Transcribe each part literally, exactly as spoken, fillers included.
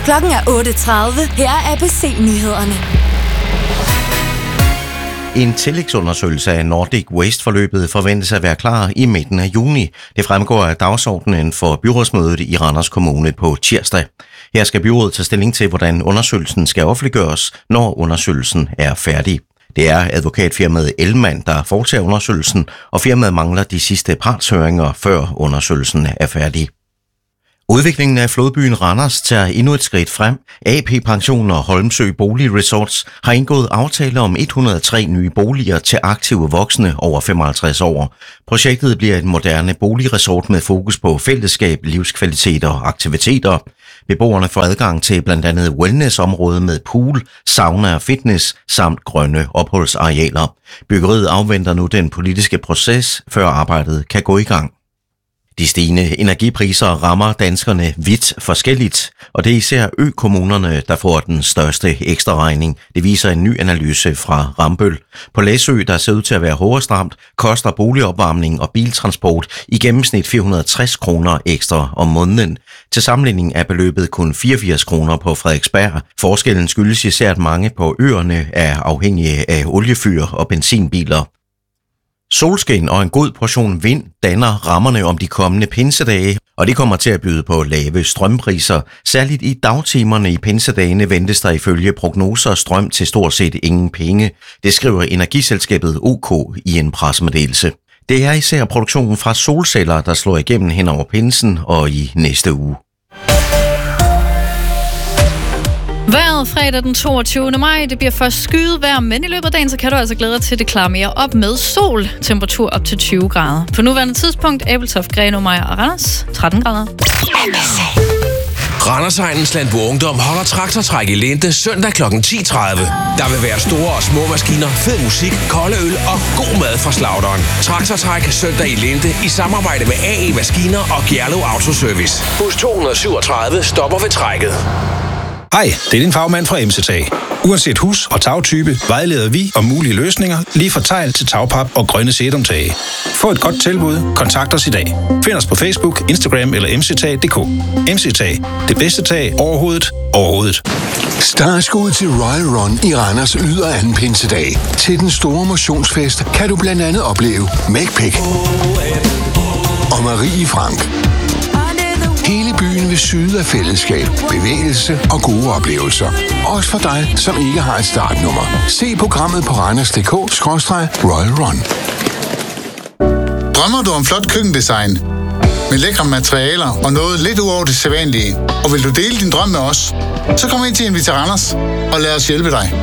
Klokken er otte tredive. Her er A B C-nyhederne. En tillægsundersøgelse af Nordic Waste-forløbet forventes at være klar i midten af juni. Det fremgår af dagsordenen for byrådsmødet i Randers Kommune på tirsdag. Her skal byrådet tage stilling til, hvordan undersøgelsen skal offentliggøres, når undersøgelsen er færdig. Det er advokatfirmaet Ellemann, der foretager undersøgelsen, og firmaet mangler de sidste partshøringer, før undersøgelsen er færdig. Udviklingen af flodbyen Randers tager endnu et skridt frem. A P Pension og Holmsø Boligresorts har indgået aftale om et hundrede og tre nye boliger til aktive voksne over femoghalvtreds år. Projektet bliver et moderne boligresort med fokus på fællesskab, livskvalitet og aktiviteter. Beboerne får adgang til blandt andet wellnessområde med pool, sauna og fitness samt grønne opholdsarealer. Byggeriet afventer nu den politiske proces, før arbejdet kan gå i gang. De stigende energipriser rammer danskerne vidt forskelligt, og det er især ø-kommunerne, der får den største ekstraregning. Det viser en ny analyse fra Rambøll. På Læsø, der ser ud til at være hårdest ramt, koster boligopvarmning og biltransport i gennemsnit fire hundrede og tres kroner ekstra om måneden. Til sammenligning er beløbet kun fireogfirs kroner på Frederiksberg. Forskellen skyldes især, at mange på øerne er afhængige af oliefyr og benzinbiler. Solskin og en god portion vind danner rammerne om de kommende pinsedage, og det kommer til at byde på lave strømpriser. Særligt i dagtimerne i pinsedagene ventes der ifølge prognoser strøm til stort set ingen penge. Det skriver energiselskabet O K i en pressemeddelelse. Det er især produktionen fra solceller, der slår igennem hen over pinsen og i næste uge. Vejret fredag den toogtyvende maj, det bliver først skyet vejr, men i løbet af dagen, så kan du altså glæde dig til, det klarer mere op med sol. Temperatur op til tyve grader. På nuværende tidspunkt, Ebeltoft, Grenaa, Mejer og Randers, tretten grader. Randersegnens Landbrug Ungdom holder traktortræk i Linde søndag klokken ti tredive. Der vil være store og små maskiner, fed musik, kolde øl og god mad fra slagteren. Traktortræk søndag i Linde i samarbejde med A E Maskiner og Gjerlev Autoservice. Bus to hundrede og syvogtredive stopper ved trækket. Hej, det er din fagmand fra M C Tag. Uanset hus- og tagtype vejleder vi om mulige løsninger, lige fra tegl til tagpap og grønne sedumtage. Få et godt tilbud, kontakt os i dag. Find os på Facebook, Instagram eller m c tag punktum d k. M C Tag, det bedste tag overhovedet, overhovedet. Startskud til Royal Run i Randers yder anden pinsedag. Til den store motionsfest kan du blandt andet opleve McPick og Marie Frank. Hele byen vil syde af fællesskab, bevægelse og gode oplevelser. Også for dig, som ikke har et startnummer. Se programmet på randers punktum d k skråstreg Royal Run. Drømmer du om flot køkkendesign med lækre materialer og noget lidt ud over det sædvanlige? Og vil du dele din drøm med os? Så kom ind til Invita Randers og lad os hjælpe dig.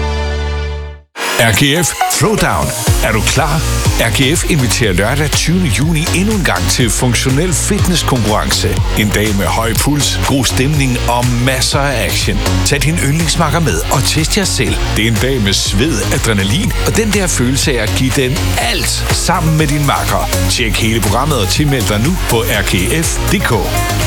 R G F Throwdown. Er du klar? R G F inviterer lørdag tyvende juni endnu en gang til funktionel fitnesskonkurrence. En dag med høj puls, god stemning og masser af action. Tag din yndlingsmakker med og test jer selv. Det er en dag med sved, adrenalin og den der følelse af at give den alt sammen med din makker. Tjek hele programmet og tilmeld dig nu på r g f punktum d k.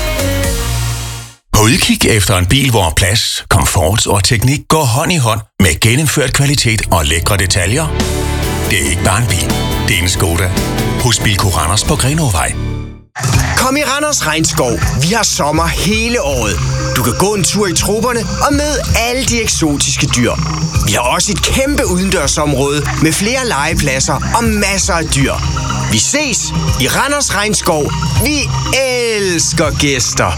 På udkig efter en bil, hvor plads, komfort og teknik går hånd i hånd med gennemført kvalitet og lækre detaljer. Det er ikke bare en bil, det er en Skoda. Hos Bilko Randers på Grenåvej. Kom i Randers Regnskov. Vi har sommer hele året. Du kan gå en tur i troberne og møde alle de eksotiske dyr. Vi har også et kæmpe udendørsområde med flere legepladser og masser af dyr. Vi ses i Randers Regnskov. Vi elsker gæster.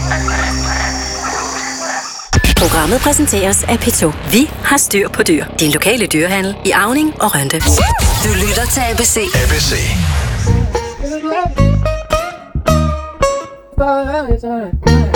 Programmet præsenteres af P to. Vi har styr på dyr. Din lokale dyrehandel i Auning og Rønde. Du lytter til A B C. A B C. Bye.